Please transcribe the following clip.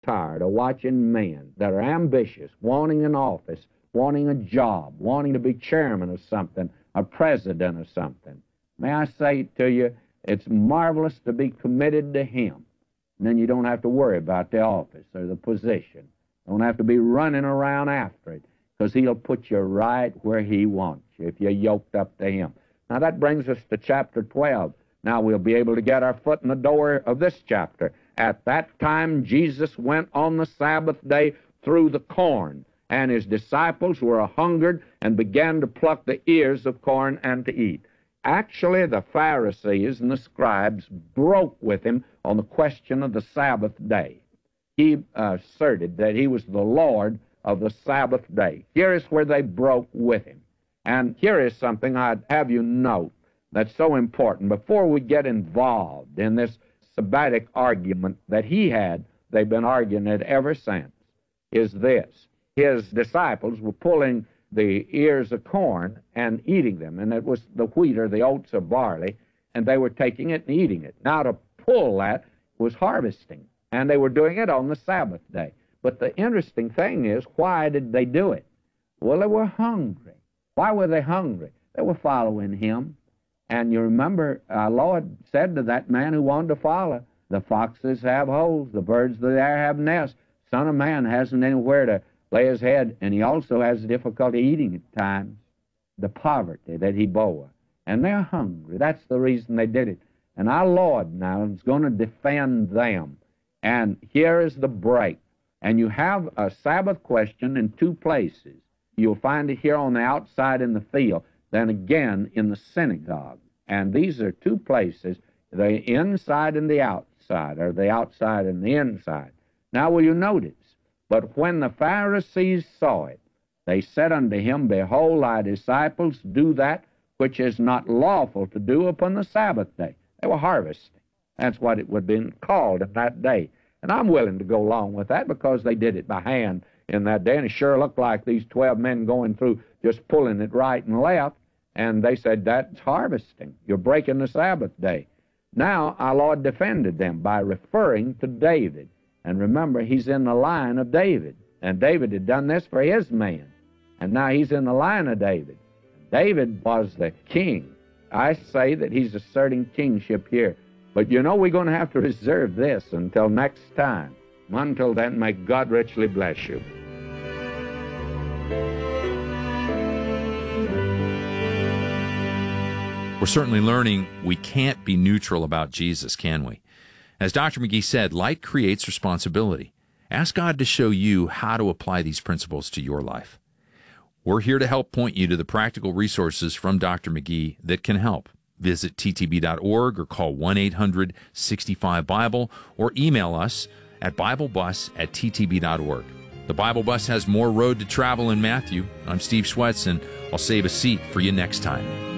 tired of watching men that are ambitious, wanting an office, wanting a job, wanting to be chairman of something, a president of something. May I say to you, it's marvelous to be committed to Him. And then you don't have to worry about the office or the position. Don't have to be running around after it, because He'll put you right where He wants you if you're yoked up to Him. Now that brings us to chapter 12. Now we'll be able to get our foot in the door of this chapter. At that time Jesus went on the Sabbath day through the corn, and His disciples were a-hungered and began to pluck the ears of corn and to eat. Actually, the Pharisees and the scribes broke with Him on the question of the Sabbath day. He asserted that He was the Lord of the Sabbath day. Here is where they broke with Him. And here is something I'd have you note that's so important. Before we get involved in this sabbatic argument that He had, they've been arguing it ever since, is this. His disciples were pulling the ears of corn and eating them, and it was the wheat or the oats or barley, and they were taking it and eating it. Now, to pull that was harvesting, and they were doing it on the Sabbath day. But the interesting thing is, why did they do it? Well, they were hungry. Why were they hungry? They were following Him. And you remember, our Lord said to that man who wanted to follow, the foxes have holes, the birds of the air have nests. Son of Man hasn't anywhere to lay his head, and He also has difficulty eating at times, the poverty that He bore. And they're hungry. That's the reason they did it. And our Lord now is going to defend them. And here is the break. And you have a Sabbath question in two places. You'll find it here on the outside in the field, then again in the synagogue. And these are two places, the inside and the outside, or the outside and the inside. Now will you notice, but when the Pharisees saw it, they said unto Him, Behold, thy disciples do that which is not lawful to do upon the Sabbath day. They were harvesting. That's what it would have been called in that day. And I'm willing to go along with that because they did it by hand in that day, and it sure looked like these 12 men going through just pulling it right and left, and they said, that's harvesting. You're breaking the Sabbath day. Now, our Lord defended them by referring to David. And remember, He's in the line of David, and David had done this for his man, and now He's in the line of David. David was the king. I say that he's asserting kingship here. But you know, we're going to have to reserve this until next time. Until then, may God richly bless you. We're certainly learning we can't be neutral about Jesus, can we? As Dr. McGee said, light creates responsibility. Ask God to show you how to apply these principles to your life. We're here to help point you to the practical resources from Dr. McGee that can help. Visit ttb.org or call 1-800-65-BIBLE or email us at BibleBus@ttb.org. The Bible Bus has more road to travel in Matthew. I'm Steve Swetson. I'll save a seat for you next time.